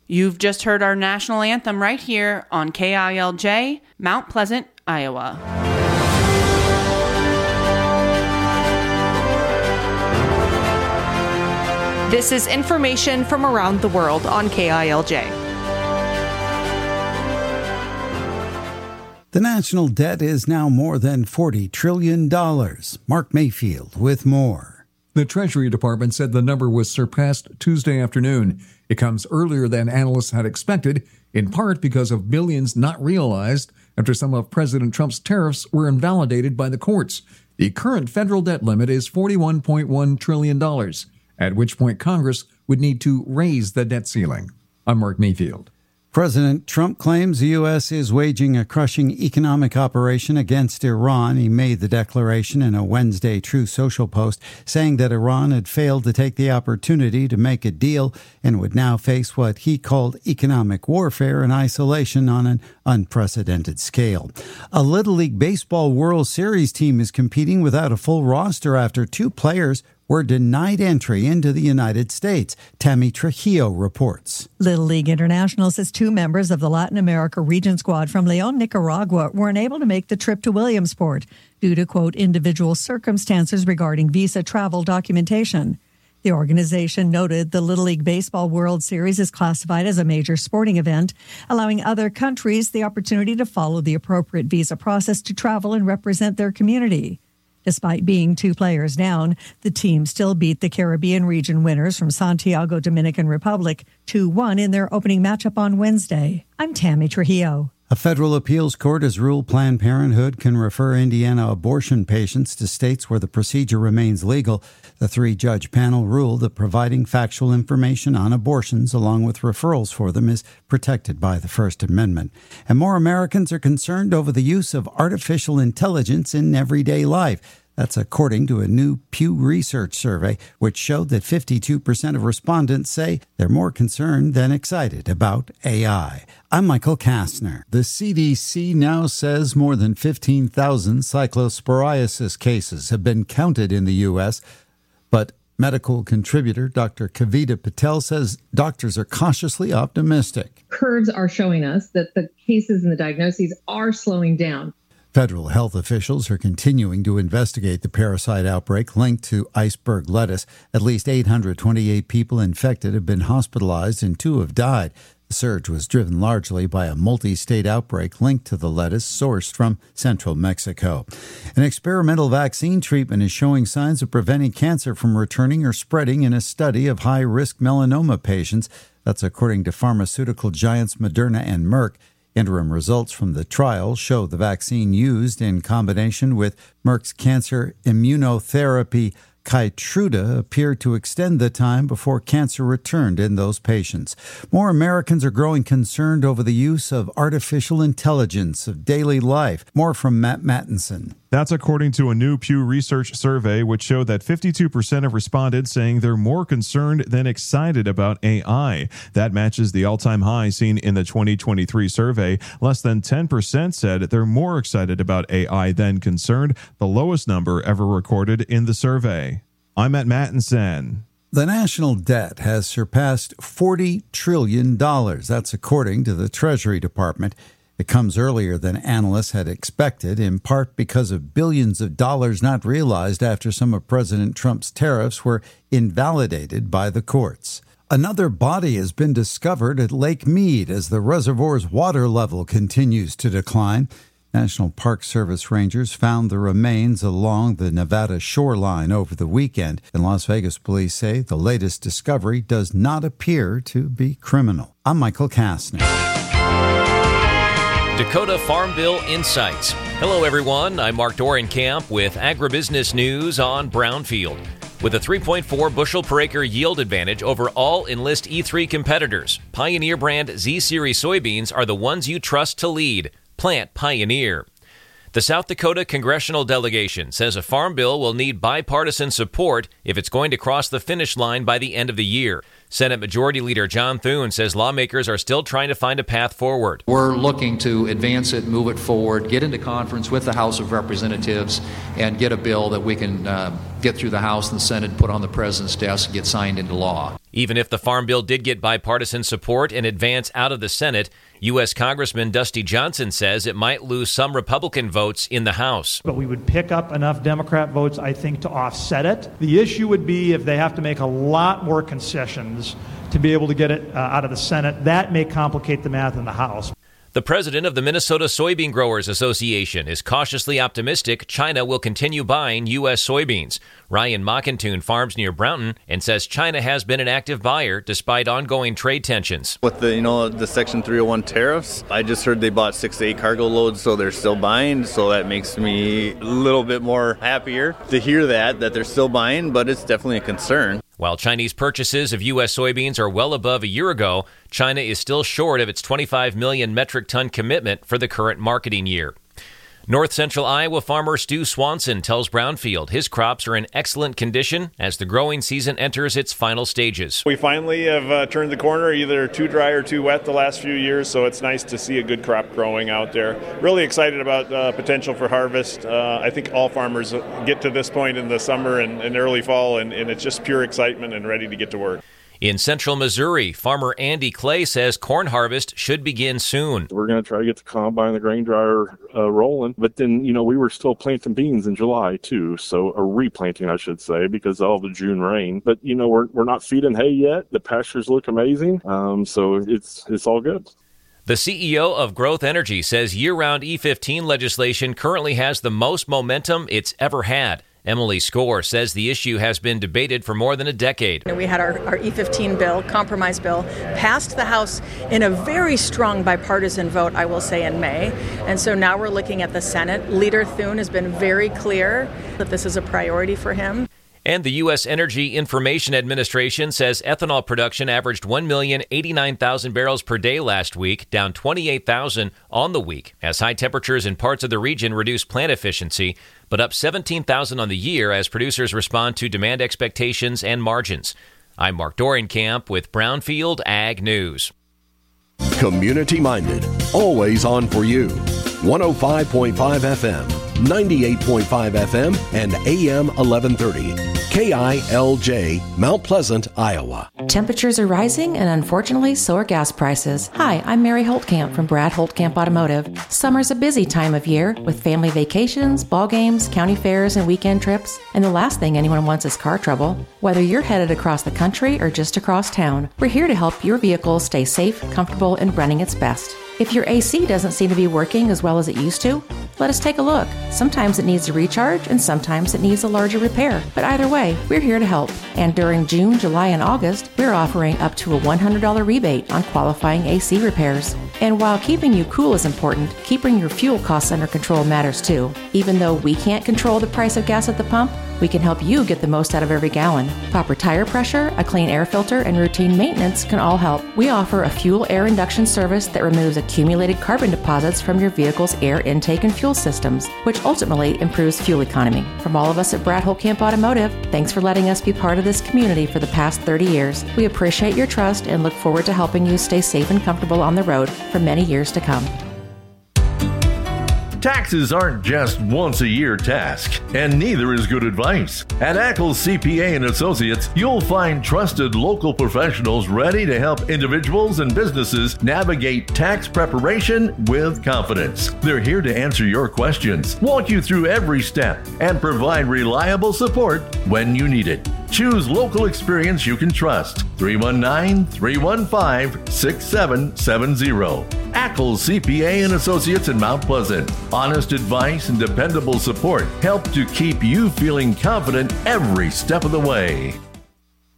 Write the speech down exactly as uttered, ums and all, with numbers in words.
You've just heard our national anthem right here on K I L J, Mount Pleasant, Iowa. This is information from around the world on K I L J. The national debt is now more than forty trillion dollars. Mark Mayfield with more. The Treasury Department said the number was surpassed Tuesday afternoon. It comes earlier than analysts had expected, in part because of billions not realized after some of President Trump's tariffs were invalidated by the courts. The current federal debt limit is forty-one point one trillion dollars, at which point Congress would need to raise the debt ceiling. I'm Mark Mayfield. President Trump claims the U S is waging a crushing economic operation against Iran. He made the declaration in a Wednesday Truth Social post, saying that Iran had failed to take the opportunity to make a deal and would now face what he called economic warfare and isolation on an unprecedented scale. A Little League Baseball World Series team is competing without a full roster after two players were denied entry into the United States. Tammy Trujillo reports. Little League International says two members of the Latin America region squad from León, Nicaragua, were unable to make the trip to Williamsport due to, quote, individual circumstances regarding visa travel documentation. The organization noted the Little League Baseball World Series is classified as a major sporting event, allowing other countries the opportunity to follow the appropriate visa process to travel and represent their community. Despite being two players down, the team still beat the Caribbean region winners from Santiago, Dominican Republic two one in their opening matchup on Wednesday. I'm Tammy Trujillo. A federal appeals court has ruled Planned Parenthood can refer Indiana abortion patients to states where the procedure remains legal. The three-judge panel ruled that providing factual information on abortions along with referrals for them is protected by the First Amendment. And more Americans are concerned over the use of artificial intelligence in everyday life. That's according to a new Pew Research survey, which showed that fifty-two percent of respondents say they're more concerned than excited about A I. I'm Michael Kastner. The C D C now says more than fifteen thousand cyclosporiasis cases have been counted in the U S, but medical contributor Doctor Kavita Patel says doctors are cautiously optimistic. Curves are showing us that the cases and the diagnoses are slowing down. Federal health officials are continuing to investigate the parasite outbreak linked to iceberg lettuce. At least eight hundred twenty-eight people infected have been hospitalized and two have died. The surge was driven largely by a multi-state outbreak linked to the lettuce sourced from central Mexico. An experimental vaccine treatment is showing signs of preventing cancer from returning or spreading in a study of high-risk melanoma patients. That's according to pharmaceutical giants Moderna and Merck. Interim results from the trial show the vaccine used in combination with Merck's cancer immunotherapy Keytruda appeared to extend the time before cancer returned in those patients. More Americans are growing concerned over the use of artificial intelligence of daily life. More from Matt Mattinson. That's according to a new Pew Research survey, which showed that fifty-two percent of respondents saying they're more concerned than excited about A I. That matches the all-time high seen in the twenty twenty-three survey. Less than ten percent said they're more excited about A I than concerned, the lowest number ever recorded in the survey. I'm Matt Mattinson. The national debt has surpassed forty trillion dollars. That's according to the Treasury Department. It comes earlier than analysts had expected, in part because of billions of dollars not realized after some of President Trump's tariffs were invalidated by the courts. Another body has been discovered at Lake Mead as the reservoir's water level continues to decline. National Park Service rangers found the remains along the Nevada shoreline over the weekend, and Las Vegas police say the latest discovery does not appear to be criminal. I'm Michael Kastner. Dakota Farm Bill Insights. Hello, everyone. I'm Mark Dorenkamp with Agribusiness News on Brownfield. With a three point four bushel per acre yield advantage over all Enlist E three competitors, Pioneer brand Z-Series soybeans are the ones you trust to lead. Plant Pioneer. The South Dakota congressional delegation says a farm bill will need bipartisan support if it's going to cross the finish line by the end of the year. Senate Majority Leader John Thune says lawmakers are still trying to find a path forward. We're looking to advance it, move it forward, get into conference with the House of Representatives, and get a bill that we can uh, get through the House and the Senate, put on the President's desk, and get signed into law. Even if the Farm Bill did get bipartisan support and advance out of the Senate, U S Congressman Dusty Johnson says it might lose some Republican votes in the House. But we would pick up enough Democrat votes, I think, to offset it. The issue would be if they have to make a lot more concessions to be able to get it uh, out of the Senate. That may complicate the math in the House. The president of the Minnesota Soybean Growers Association is cautiously optimistic China will continue buying U S soybeans. Ryan Mockentune farms near Brownton and says China has been an active buyer despite ongoing trade tensions. With the, you know, the Section three oh one tariffs, I just heard they bought six to eight cargo loads, so they're still buying. So that makes me a little bit more happier to hear that, that they're still buying, but it's definitely a concern. While Chinese purchases of U S soybeans are well above a year ago, China is still short of its twenty-five million metric ton commitment for the current marketing year. North Central Iowa farmer Stu Swanson tells Brownfield his crops are in excellent condition as the growing season enters its final stages. We finally have uh, turned the corner, either too dry or too wet the last few years, so it's nice to see a good crop growing out there. Really excited about uh, potential for harvest. Uh, I think all farmers get to this point in the summer and, and early fall, and, and it's just pure excitement and ready to get to work. In central Missouri, farmer Andy Clay says corn harvest should begin soon. We're going to try to get the combine, the grain dryer uh, rolling. But then, you know, we were still planting beans in July, too. So, or replanting, I should say, because of all the June rain. But, you know, we're we're not feeding hay yet. The pastures look amazing. Um, so it's it's all good. The C E O of Growth Energy says year-round E fifteen legislation currently has the most momentum it's ever had. Emily Score says the issue has been debated for more than a decade. We had our, our E fifteen bill, compromise bill, passed the House in a very strong bipartisan vote, I will say, in May. And so now we're looking at the Senate. Leader Thune has been very clear that this is a priority for him. And the U S Energy Information Administration says ethanol production averaged one million eighty-nine thousand barrels per day last week, down twenty-eight thousand on the week, as high temperatures in parts of the region reduce plant efficiency, but up seventeen thousand on the year as producers respond to demand expectations and margins. I'm Mark Dorenkamp with Brownfield Ag News. Community-minded, always on for you. one oh five point five F M, ninety-eight point five F M, and A M eleven thirty. K I L J, Mount Pleasant, Iowa. Temperatures are rising, and unfortunately, so are gas prices. Hi, I'm Mary Holtkamp from Brad Holtkamp Automotive. Summer's a busy time of year with family vacations, ball games, county fairs, and weekend trips. And the last thing anyone wants is car trouble. Whether you're headed across the country or just across town, we're here to help your vehicle stay safe, comfortable, and running its best. If your A C doesn't seem to be working as well as it used to, let us take a look. Sometimes it needs a recharge and sometimes it needs a larger repair. But either way, we're here to help. And during June, July, and August, we're offering up to a one hundred dollars rebate on qualifying A C repairs. And while keeping you cool is important, keeping your fuel costs under control matters too. Even though we can't control the price of gas at the pump, we can help you get the most out of every gallon. Proper tire pressure, a clean air filter, and routine maintenance can all help. We offer a fuel air induction service that removes accumulated carbon deposits from your vehicle's air intake and fuel systems, which ultimately improves fuel economy. From all of us at Brad Holtkamp Automotive, thanks for letting us be part of this community for the past thirty years. We appreciate your trust and look forward to helping you stay safe and comfortable on the road for many years to come. Taxes aren't just once a year task, and neither is good advice. At Ackles C P A and Associates, you'll find trusted local professionals ready to help individuals and businesses navigate tax preparation with confidence. They're here to answer your questions, walk you through every step, and provide reliable support when you need it. Choose local experience you can trust. three one nine, three one five, six seven seven zero. Ackles C P A and Associates in Mount Pleasant. Honest advice and dependable support help to keep you feeling confident every step of the way.